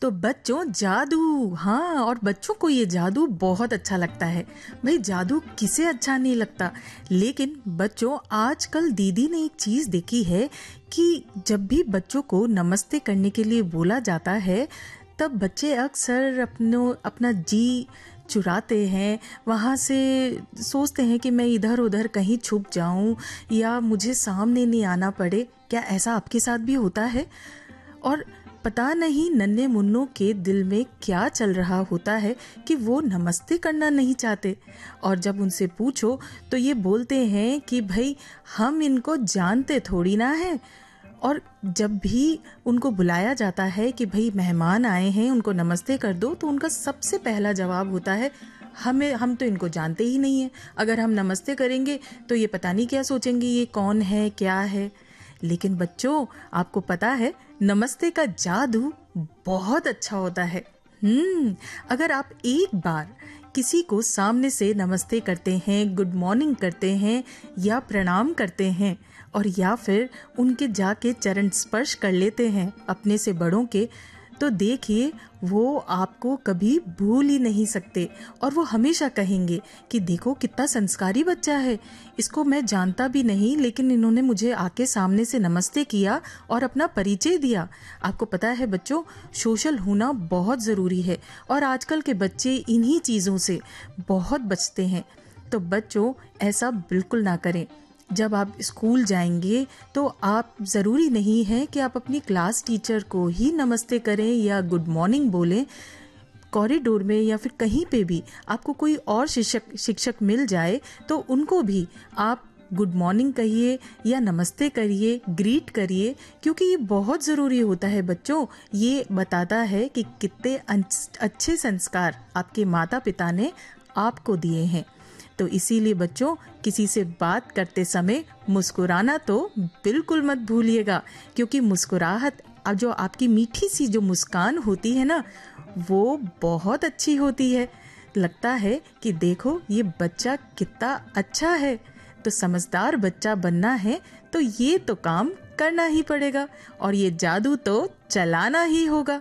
तो बच्चों जादू, हाँ, और बच्चों को ये जादू बहुत अच्छा लगता है। भाई जादू किसे अच्छा नहीं लगता। लेकिन बच्चों आजकल दीदी ने एक चीज देखी है कि जब भी बच्चों को नमस्ते करने के लिए बोला जाता है तब बच्चे अक्सर अपना जी चुराते हैं, वहाँ से सोचते हैं कि मैं इधर उधर कहीं छुप जाऊं या मुझे सामने नहीं आना पड़े। क्या ऐसा आपके साथ भी होता है? और पता नहीं नन्हे मुन्नों के दिल में क्या चल रहा होता है कि वो नमस्ते करना नहीं चाहते। और जब उनसे पूछो तो ये बोलते हैं कि भाई हम इनको जानते थोड़ी ना है। और जब भी उनको बुलाया जाता है कि भाई मेहमान आए हैं उनको नमस्ते कर दो, तो उनका सबसे पहला जवाब होता है हम तो इनको जानते ही नहीं है, अगर हम नमस्ते करेंगे तो ये पता नहीं क्या सोचेंगे, ये कौन है क्या है। लेकिन बच्चों आपको पता है नमस्ते का जादू बहुत अच्छा होता है। अगर आप एक बार किसी को सामने से नमस्ते करते हैं, गुड मॉर्निंग करते हैं या प्रणाम करते हैं और या फिर उनके जाके चरण स्पर्श कर लेते हैं अपने से बड़ों के, तो देखिए वो आपको कभी भूल ही नहीं सकते और वो हमेशा कहेंगे कि देखो कितना संस्कारी बच्चा है, इसको मैं जानता भी नहीं लेकिन इन्होंने मुझे आके सामने से नमस्ते किया और अपना परिचय दिया। आपको पता है बच्चों सोशल होना बहुत ज़रूरी है और आजकल के बच्चे इन्हीं चीज़ों से बहुत बचते हैं। तो बच्चों ऐसा बिल्कुल ना करें। जब आप स्कूल जाएंगे तो आप ज़रूरी नहीं है कि आप अपनी क्लास टीचर को ही नमस्ते करें या गुड मॉर्निंग बोलें। कॉरिडोर में या फिर कहीं पे भी आपको कोई और शिक्षक मिल जाए तो उनको भी आप गुड मॉर्निंग कहिए या नमस्ते करिए, ग्रीट करिए, क्योंकि ये बहुत ज़रूरी होता है बच्चों। ये बताता है कि कितने अच्छे संस्कार आपके माता पिता ने आपको दिए हैं। तो इसीलिए बच्चों किसी से बात करते समय मुस्कुराना तो बिल्कुल मत भूलिएगा, क्योंकि मुस्कुराहट अब जो आपकी मीठी सी जो मुस्कान होती है ना वो बहुत अच्छी होती है। लगता है कि देखो ये बच्चा कितना अच्छा है। तो समझदार बच्चा बनना है तो ये तो काम करना ही पड़ेगा और ये जादू तो चलाना ही होगा।